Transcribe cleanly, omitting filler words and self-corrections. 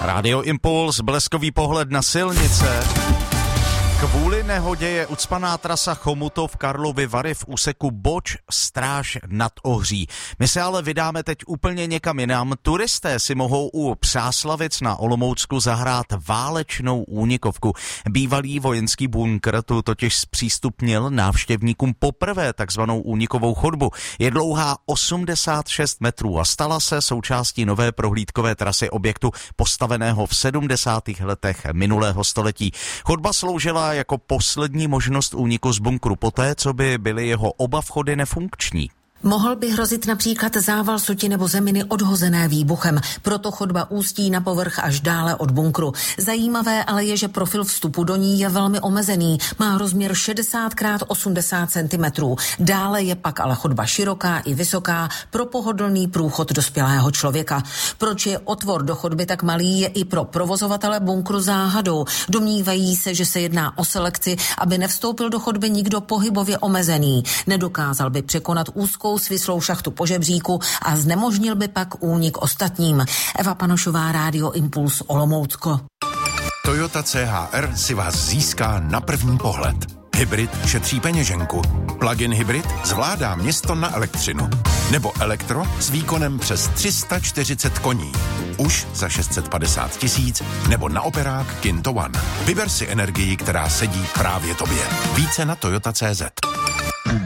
Rádio Impuls, bleskový pohled na silnice. Kvůli nehodě je ucpaná trasa Chomutov-Karlovy Vary v úseku Boč-Stráž nad Ohří. My se ale vydáme teď úplně někam jinam. Turisté si mohou u Přáslavic na Olomoucku zahrát válečnou únikovku. Bývalý vojenský bunkr tu totiž zpřístupnil návštěvníkům poprvé takzvanou únikovou chodbu. Je dlouhá 86 metrů a stala se součástí nové prohlídkové trasy objektu postaveného v 70. letech minulého století. Chodba sloužila jako poslední možnost úniku z bunkru poté, co by byly jeho oba vchody nefunkční. Mohl by hrozit například zával soti nebo zeminy odhozené výbuchem, proto chodba ústí na povrch až dále od bunkru. Zajímavé ale je, že profil vstupu do ní je velmi omezený, má rozměr 60 x 80 cm. Dále je pak ale chodba široká i vysoká pro pohodlný průchod dospělého člověka. Proč je otvor do chodby tak malý, je i pro provozovatele bunkru záhadou. Domnívají se, že se jedná o selekci, aby nevstoupil do chodby nikdo pohybově omezený. Nedokázal by překonat úzkou svislou šachtu po žebříku a znemožnil by pak únik ostatním. Eva Panošová, Rádio Impuls, Olomoucko. Toyota CHR si vás získá na první pohled. Hybrid šetří peněženku. Plug-in hybrid zvládá město na elektřinu. Nebo elektro s výkonem přes 340 koní. Už za 650 000 nebo na operák Kinto One. Vyber si energii, která sedí právě tobě. Více na Toyota.cz.